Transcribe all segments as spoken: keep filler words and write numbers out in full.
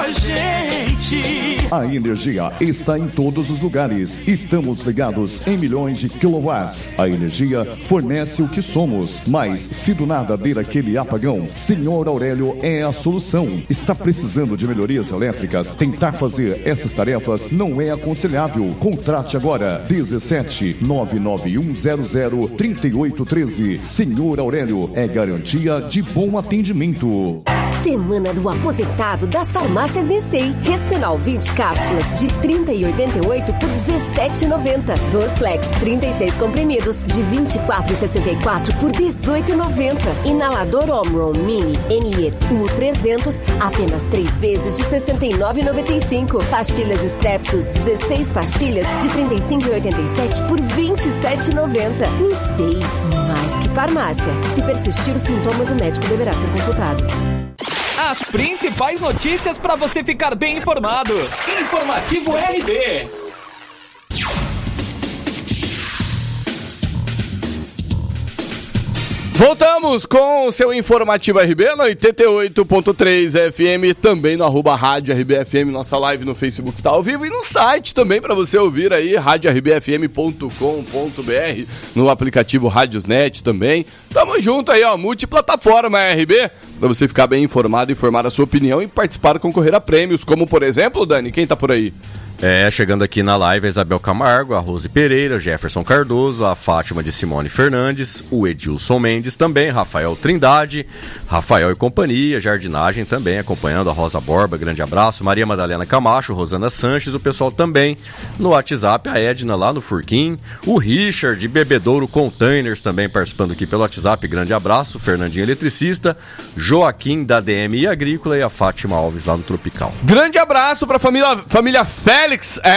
pra gente. A energia está em todos os lugares. Estamos ligados em milhões de quilowatts. A energia fornece o que somos, mas se do nada der aquele apagão, Senhor Aurélio é a solução. Está precisando de melhorias elétricas? Tentar fazer essas tarefas não é aconselhável. Contrate agora dezessete nove nove um zero zero três oito um três. Senhor Aurélio é garantia de bom atendimento. Semana do Aposentado das Farmácias Nessei. Resfenol vinte cápsulas de trinta e oitenta e oito por dezessete e noventa. Dorflex trinta e seis comprimidos de vinte e quatro e sessenta e quatro por dezoito e noventa. Inalador Omron Mini N E U trezentos apenas três vezes de sessenta e nove e noventa e cinco. Pastilhas Strepsus dezesseis pastilhas de trinta e cinco e oitenta e sete por vinte e sete e noventa. Nessei, mais que farmácia. Se persistir os sintomas, o médico deverá ser consultado. As principais notícias para você ficar bem informado. Informativo R B. Voltamos com o seu Informativo R B no oitenta e oito ponto três F M, também no arroba Rádio R B F M, nossa live no Facebook está ao vivo e no site também para você ouvir aí, rádio r b f m ponto com ponto b r, no aplicativo Radiosnet também. Tamo junto aí, ó, multiplataforma R B, para você ficar bem informado, informar a sua opinião e participar, concorrer a prêmios, como por exemplo, Dani, quem tá por aí? É, chegando aqui na live a Isabel Camargo, a Rose Pereira, Jefferson Cardoso, a Fátima de Simone Fernandes, o Edilson Mendes também, Rafael Trindade, Rafael e companhia, Jardinagem também acompanhando, a Rosa Borba, grande abraço, Maria Madalena Camacho, Rosana Sanches, o pessoal também no WhatsApp, a Edna lá no Furquim, o Richard de Bebedouro Containers também participando aqui pelo WhatsApp, grande abraço, Fernandinho Eletricista, Joaquim da D M I Agrícola e a Fátima Alves lá no Tropical. Grande abraço para a família, família Félix.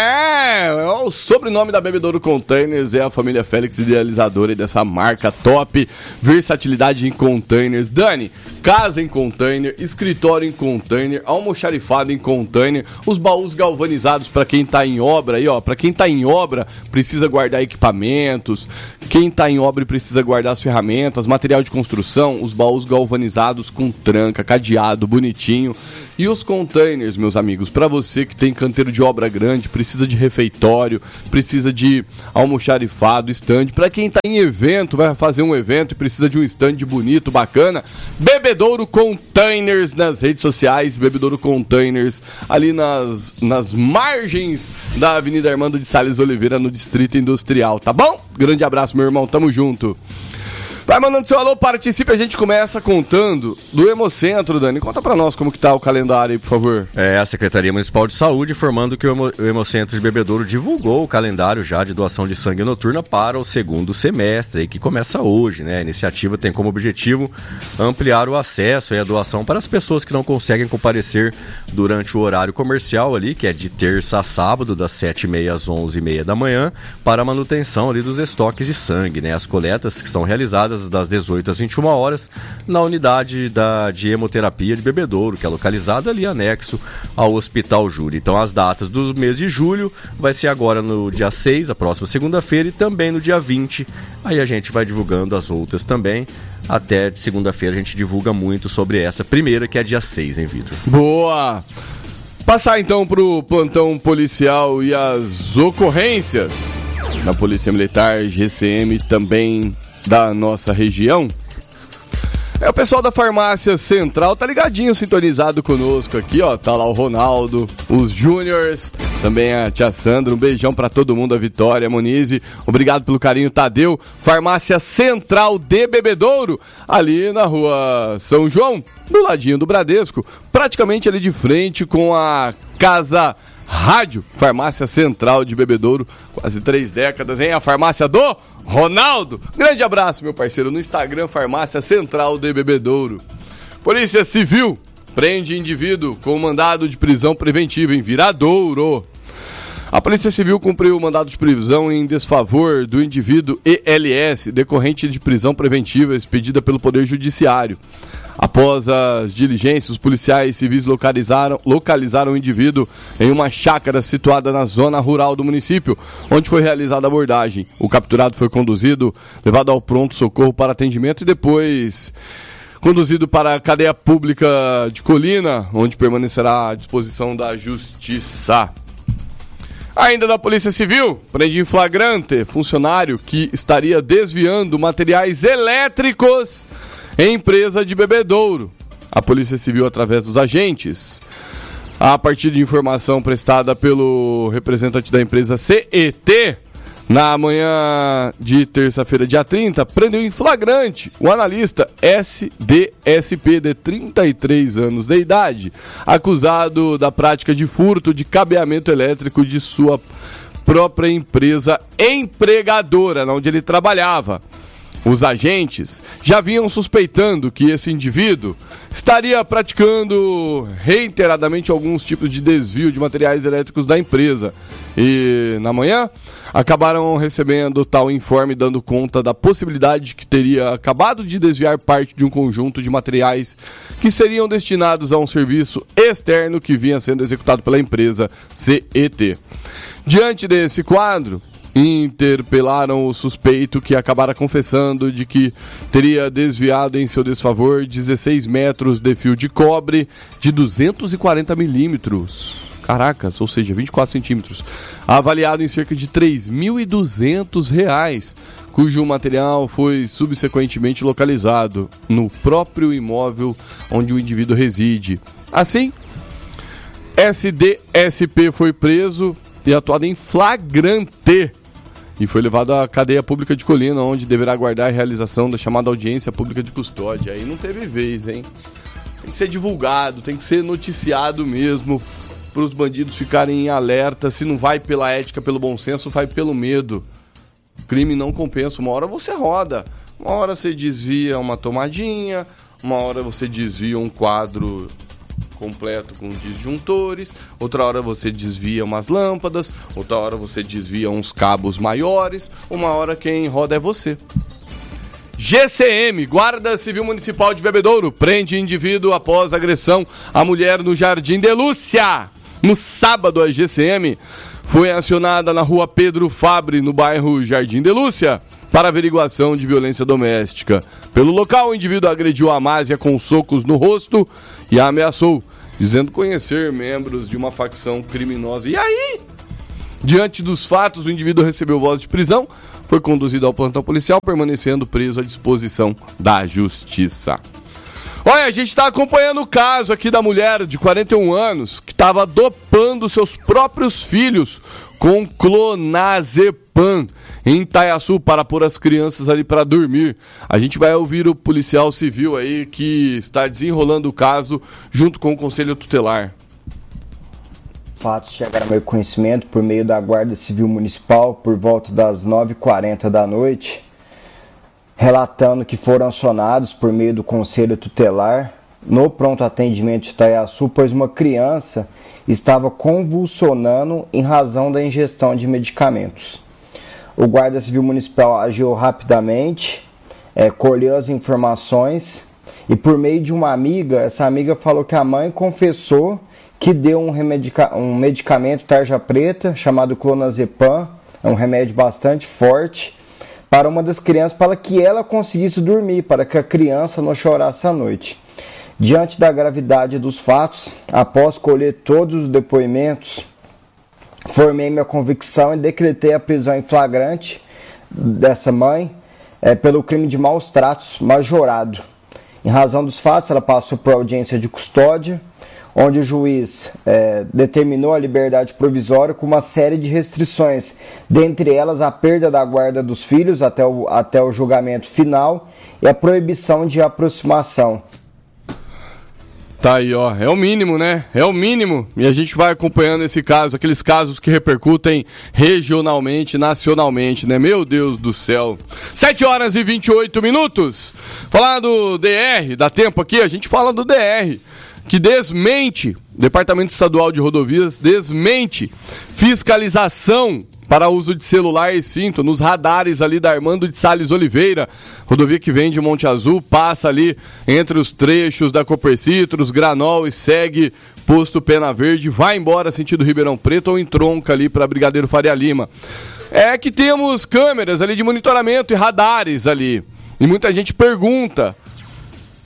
É, é, o sobrenome da Bebedouro Containers é a família Félix, idealizadora dessa marca top, versatilidade em containers. Dani, casa em container, escritório em container, almoxarifado em container, os baús galvanizados para quem tá em obra aí, ó, para quem tá em obra precisa guardar equipamentos, quem tá em obra precisa guardar as ferramentas, material de construção, os baús galvanizados com tranca, cadeado, bonitinho. E os containers, meus amigos, para você que tem canteiro de obra grande, precisa de refeitório, precisa de almoxarifado, stand. Para quem tá em evento, vai fazer um evento e precisa de um stand bonito, bacana, Bebedouro Containers nas redes sociais, Bebedouro Containers, ali nas, nas margens da Avenida Armando de Salles Oliveira, no Distrito Industrial, tá bom? Grande abraço, meu irmão, tamo junto. Vai mandando seu alô, participe, a gente começa contando do Hemocentro, Dani. Conta pra nós como que tá o calendário aí, por favor. É, a Secretaria Municipal de Saúde informando que o, Hemo, o Hemocentro de Bebedouro divulgou o calendário já de doação de sangue noturna para o segundo semestre, que começa hoje, né? A iniciativa tem como objetivo ampliar o acesso e a doação para as pessoas que não conseguem comparecer durante o horário comercial ali, que é de terça a sábado, das sete e meia às onze e meia da manhã, para a manutenção ali dos estoques de sangue, né? As coletas que são realizadas das dezoito às vinte e uma horas na unidade da, de hemoterapia de Bebedouro, que é localizada ali anexo ao Hospital Júri. Então as datas do mês de julho vai ser agora no dia seis, a próxima segunda-feira, e também no dia vinte. Aí a gente vai divulgando as outras também. Até de segunda-feira a gente divulga muito sobre essa primeira, que é dia seis, hein, Vitor? Boa! Passar então pro plantão policial e as ocorrências da Polícia Militar, G C M também da nossa região. É, o pessoal da Farmácia Central tá ligadinho, sintonizado conosco aqui, ó. Tá lá o Ronaldo, os Júniors, também a tia Sandra. Um beijão pra todo mundo, a Vitória, a Monize. Obrigado pelo carinho, Tadeu. Farmácia Central de Bebedouro, ali na rua São João, do ladinho do Bradesco, praticamente ali de frente com a Casa Rádio. Farmácia Central de Bebedouro, quase três décadas, hein? A farmácia do Ronaldo. Grande abraço, meu parceiro, no Instagram, Farmácia Central de Bebedouro. Polícia Civil prende indivíduo com mandado de prisão preventiva em Viradouro. A Polícia Civil cumpriu o mandado de prisão em desfavor do indivíduo E L S, decorrente de prisão preventiva expedida pelo Poder Judiciário. Após as diligências, os policiais civis localizaram, localizaram o indivíduo em uma chácara situada na zona rural do município, onde foi realizada a abordagem. O capturado foi conduzido, levado ao pronto-socorro para atendimento e depois conduzido para a cadeia pública de Colina, onde permanecerá à disposição da Justiça. Ainda da Polícia Civil, prende em flagrante funcionário que estaria desviando materiais elétricos em empresa de Bebedouro. A Polícia Civil, através dos agentes, a partir de informação prestada pelo representante da empresa C E T, na manhã de terça-feira, dia trinta, prendeu em flagrante o analista S D S P, de trinta e três anos de idade, acusado da prática de furto de cabeamento elétrico de sua própria empresa empregadora, onde ele trabalhava. Os agentes já vinham suspeitando que esse indivíduo estaria praticando reiteradamente alguns tipos de desvio de materiais elétricos da empresa. E, na manhã, acabaram recebendo tal informe, dando conta da possibilidade de que teria acabado de desviar parte de um conjunto de materiais que seriam destinados a um serviço externo que vinha sendo executado pela empresa C E T. Diante desse quadro, interpelaram o suspeito, que acabara confessando de que teria desviado em seu desfavor dezesseis metros de fio de cobre de duzentos e quarenta milímetros. Caracas, ou seja, vinte e quatro centímetros, avaliado em cerca de três mil e duzentos reais, cujo material foi subsequentemente localizado no próprio imóvel onde o indivíduo reside. Assim, S D S P foi preso e atuado em flagrante e foi levado à cadeia pública de Colina, onde deverá aguardar a realização da chamada audiência pública de custódia. Aí não teve vez, hein? Tem que ser divulgado, tem que ser noticiado mesmo, para os bandidos ficarem em alerta. Se não vai pela ética, pelo bom senso, vai pelo medo. Crime não compensa. Uma hora você roda, uma hora você desvia uma tomadinha, uma hora você desvia um quadro completo com disjuntores, outra hora você desvia umas lâmpadas, outra hora você desvia uns cabos maiores, uma hora quem roda é você. G C M, Guarda Civil Municipal de Bebedouro, prende indivíduo após agressão à mulher no Jardim de Lúcia. No sábado, a G C M foi acionada na rua Pedro Fabre, no bairro Jardim de Lúcia, para averiguação de violência doméstica. Pelo local, o indivíduo agrediu a Amásia com socos no rosto e a ameaçou, dizendo conhecer membros de uma facção criminosa. E aí? Diante dos fatos, o indivíduo recebeu voz de prisão, foi conduzido ao plantão policial, permanecendo preso à disposição da Justiça. Olha, a gente está acompanhando o caso aqui da mulher de quarenta e um anos que estava dopando seus próprios filhos com clonazepam em Itaiaçu para pôr as crianças ali para dormir. A gente vai ouvir o policial civil aí que está desenrolando o caso junto com o Conselho Tutelar. Fatos chegaram ao meu conhecimento por meio da Guarda Civil Municipal por volta das nove e quarenta da noite, relatando que foram acionados por meio do Conselho Tutelar no pronto atendimento de Itaiaçu, pois uma criança estava convulsionando em razão da ingestão de medicamentos. O Guarda Civil Municipal agiu rapidamente, é, colheu as informações e, por meio de uma amiga, essa amiga falou que a mãe confessou que deu um, remedica- um medicamento tarja preta chamado clonazepam, é um remédio bastante forte, para uma das crianças, para que ela conseguisse dormir, para que a criança não chorasse à noite. Diante da gravidade dos fatos, após colher todos os depoimentos, formei minha convicção e decretei a prisão em flagrante dessa mãe é, pelo crime de maus tratos majorado. Em razão dos fatos, ela passou por audiência de custódia, onde o juiz é, determinou a liberdade provisória com uma série de restrições, dentre elas a perda da guarda dos filhos até o, até o julgamento final e a proibição de aproximação. Tá aí, ó, é o mínimo, né? É o mínimo. E a gente vai acompanhando esse caso, aqueles casos que repercutem regionalmente, nacionalmente, né? Meu Deus do céu. sete horas e vinte e oito minutos. Falar do D R, dá tempo aqui? A gente fala do D R, que desmente, Departamento Estadual de Rodovias desmente fiscalização para uso de celular e cinto nos radares ali da Armando de Salles Oliveira, rodovia que vem de Monte Azul, passa ali entre os trechos da Copercitros, Granol e segue posto Pena Verde, vai embora sentido Ribeirão Preto ou entronca ali para Brigadeiro Faria Lima. É que temos câmeras ali de monitoramento e radares ali, e muita gente pergunta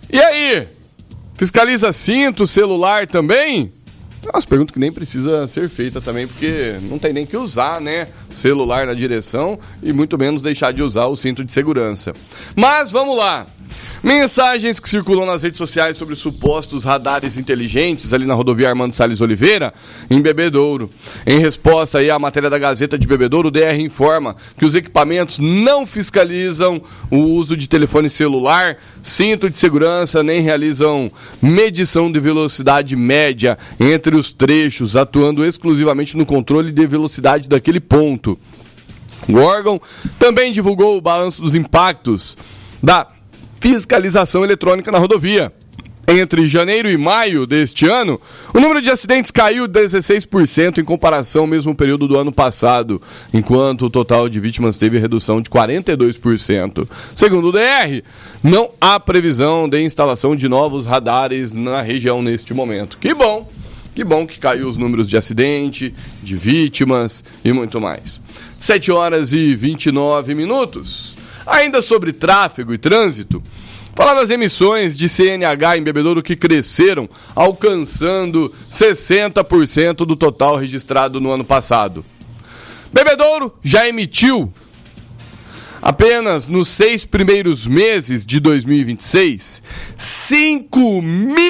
E aí? Fiscaliza cinto, celular também? É umas perguntas que nem precisa ser feita também, porque não tem nem que usar, né? Celular na direção e muito menos deixar de usar o cinto de segurança. Mas vamos lá. Mensagens que circulam nas redes sociais sobre supostos radares inteligentes ali na rodovia Armando Salles Oliveira, em Bebedouro. Em resposta aí à matéria da Gazeta de Bebedouro, o D R informa que os equipamentos não fiscalizam o uso de telefone celular, cinto de segurança, nem realizam medição de velocidade média entre os trechos, atuando exclusivamente no controle de velocidade daquele ponto. O órgão também divulgou o balanço dos impactos da fiscalização eletrônica na rodovia. Entre janeiro e maio deste ano, o número de acidentes caiu dezesseis por cento em comparação ao mesmo período do ano passado, enquanto o total de vítimas teve redução de quarenta e dois por cento. Segundo o D R, não há previsão de instalação de novos radares na região neste momento. Que bom! Que bom que caiu os números de acidente, de vítimas e muito mais. sete horas e vinte e nove minutos. Ainda sobre tráfego e trânsito, falar das emissões de C N H em Bebedouro que cresceram, alcançando sessenta por cento do total registrado no ano passado. Bebedouro já emitiu, apenas nos seis primeiros meses de dois mil e vinte e seis, cinco mil